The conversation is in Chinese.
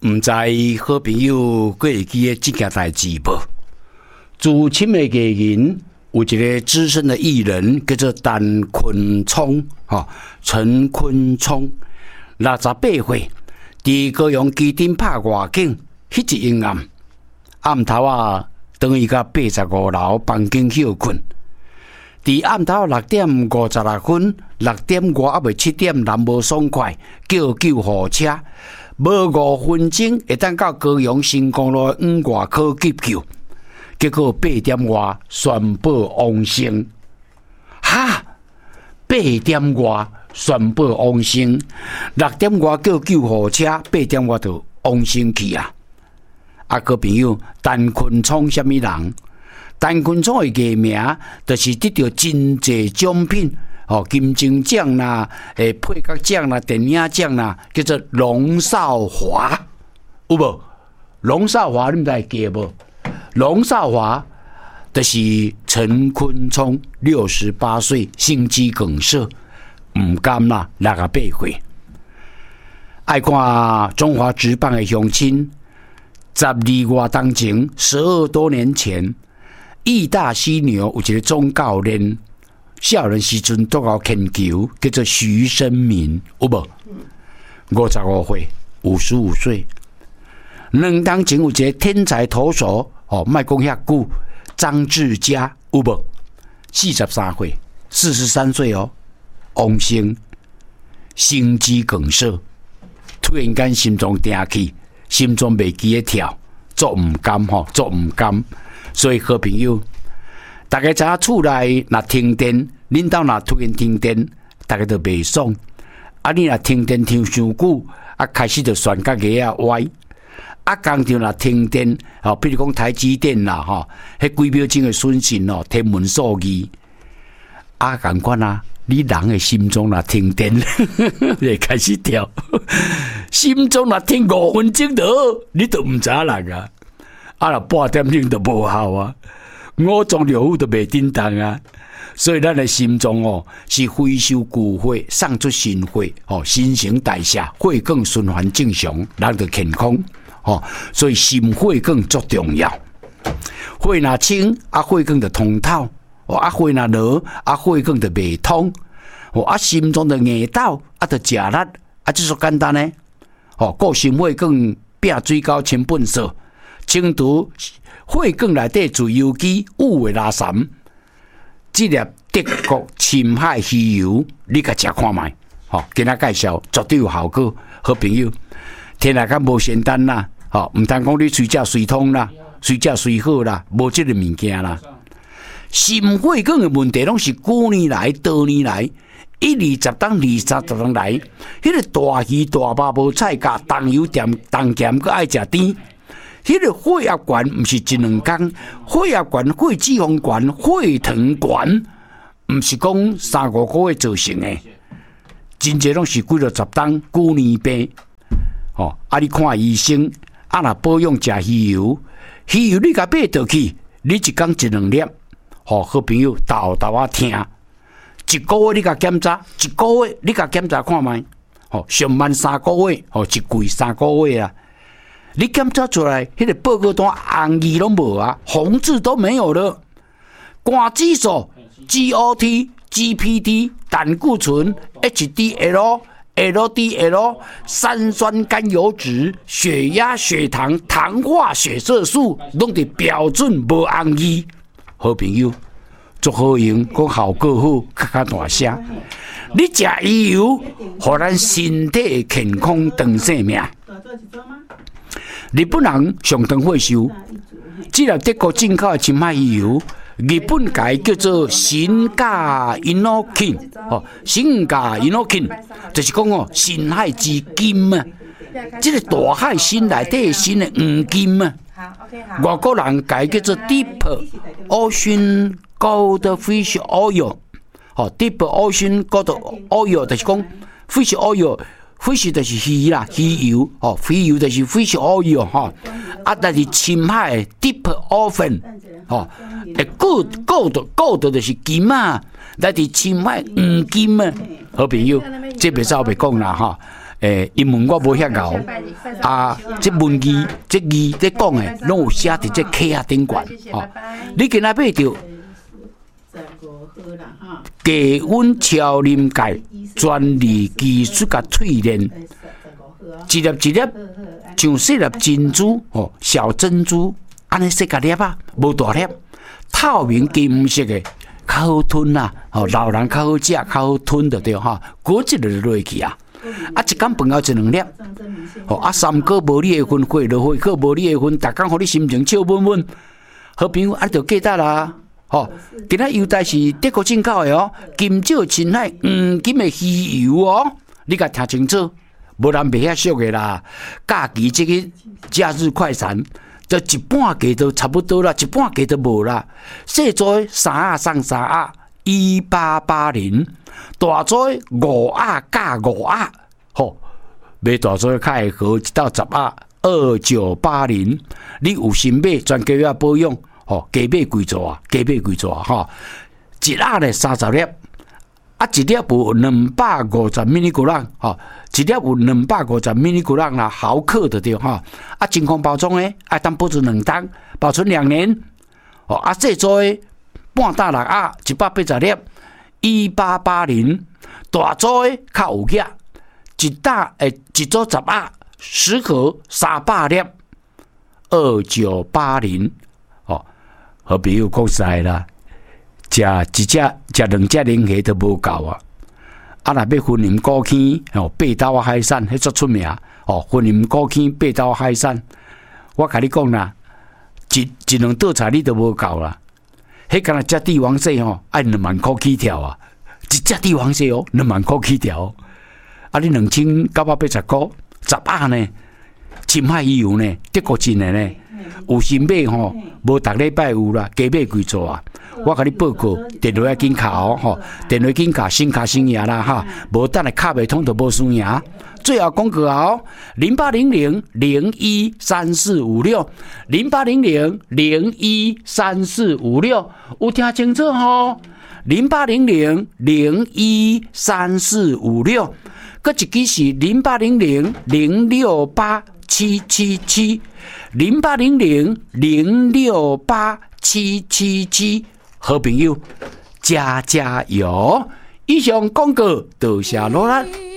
唔知好朋友会记得这件代志无？自深的艺人有一个资深的艺人叫做陈坤聪，陈坤聪68岁，伫高雄基丁拍外景，迄一阴暗头啊，等于甲85楼房间休困。伫暗头6点56分，6点外还未7点，人无爽快，叫救护车，无5分钟会当到高雄新公路往外口急救。结果8点外宣布亡生，8点外宣布亡生，6点外叫救护车，8点外就亡生去啊！各朋友，陈坤聪什么人？陈坤聪的艺名，就是得到真济奖品，金钟奖啦，配角奖啦，电影奖啦，叫做龙少华，有无？龙少华，你们知记无？龙少华就是陈坤聪，68岁，心肌梗塞，唔甘啦，68岁。爱看中华职棒的乡亲，12外当前，12多年前。义大犀牛有一个总教练，少年时阵都搞研究，叫做徐生民，有无？55岁，55岁。2当前有一个天才投手，莫讲遐久，张志佳，有无？43岁，43岁亡生，心肌梗塞，突然间心脏停去，心脏袂记得跳，做唔甘，做唔甘。所以好朋友，大家知影厝内若停电，恁兜若突然停电，大家都袂爽。你若停电停伤久，开始就旋甲牙歪。工厂若停电，比如讲台积电啦，迄几秒钟的损失天文数字。同款啊，你人的心中若停电，会开始跳。心中若停5分钟就好，你都唔知人啊。若半点钟就无效啊，5脏6腑都袂振动啊，所以咱的心脏是非受巨火送出新火，新陈代谢、血管循环正常，人就健康。所以心血管足重要。血若清，血管就通透；血若落，血管就袂通。心脏就硬斗，就食力，这就简单呢。顾心血管，摒水沟清粪扫。清除血管内底自由基、污的垃圾，这粒德国深海鱼油，你甲食看卖。今仔介绍绝对有效果。好朋友，天下敢无简单啦，唔通讲你随食随通啦，随食随好啦，无这个物件啦。心血管的问题拢是久年来、多年来，1、20当、2、30当来，迄个大鱼大肉无菜价，重油店、重咸佫爱食甜。迄个血压悬毋是1、2天，血压悬、血脂肪悬、血糖悬，毋是讲3、5个月造成的，真侪拢是几落10当久年病。你看医生，若保养食鱼油，鱼油你甲买倒去，你一天1、2粒，好朋友豆啊听，1个月你甲检查，1个月你甲检查看卖，上慢3个月，一贵3个月啊。你检查出来，迄个报告单红字拢无啊，红字都没有了。肝指数、GOT、GPT、胆固醇、HDL、LDL、三酸甘油脂、血压、血糖、糖化血色素，拢伫标准无红字。好朋友，足好用，讲效果好，较大声。你食鱼油，互咱身体健康长生命。日本人上长火烧，这粒德国进口的深海鱼油，日本改叫做新加因诺菌，新加因诺菌，就是讲深海之金啊，这个大海心内底新的黄金啊。外国人改叫做 Deep Ocean Goldfish Oil，Deep Ocean Gold Oil 就是讲 Fish Oil。fish 就是鱼啦，鱼油鱼油就是 fish oil 但是深海 deep ocean gold 就是金啊，但是深海黄金啊，好朋友，这袂走袂讲啦英文我无遐敖啊，这文字这字在讲诶，拢有写伫这册啊顶悬哦。你今仔买着低温超临界专利技术甲淬炼，一粒一粒像细粒珍珠哦，小珍珠安尼细个粒啊，无大粒，透明金色的，较好吞啊，哦，老人较好食，较好吞着对哈，果子就落去啊。啊，一工饭后一两粒，哦，啊，三个无你的份，火落火，无你的份，逐工互你心情笑闷闷。好朋友，啊，就记得啦。哦，今仔油袋是德国进口的哦，金少青海黄金的鱼油哦，你甲听清楚，无人袂遐俗的啦。假期这个假日快餐，就一半价都差不多啦，一半价都无啦。小做3盒送3盒，1880；大做5盒加5盒，吼，买大做较会好，一到10盒，2980。你有心买，全家要保养。哦，加买几座啊？加买几座啊？哈，一盒咧30粒，啊，一粒有250ml格朗，哈，一粒有250ml格朗啦，毫克的对哈。啊，真空包装诶，啊，当保存2冬，保存2年。哦，啊，这做诶半大6盒，180粒，1880；大做诶较有价，一组10盒，10盒300粒，2980。好朋友讲实啦，食2只零虾都无够啊！啊，若要婚林高坑哦，八斗海产迄足出名哦，婚林高坑八斗海产，我甲你讲啦，一两道菜你都无够啦。迄敢若只帝王蟹吼，爱2万块起跳啊！一只帝王蟹哦，2万块起跳。啊，你2980块，10盒呢？深海鱼油呢？德国进的呢？有心买吼，无逐礼拜有啦，加买几座啊？我甲你报告，电话要紧卡哦，吼，电话紧卡，先卡先赢啦哈，无等下卡袂通就无输赢。最后广告哦，0800-013456，0800-013456，有听清楚吼？0800-013456，搁一支是0800-0687770，0800-0687777，好朋友，加油！以上广告，多谢罗兰。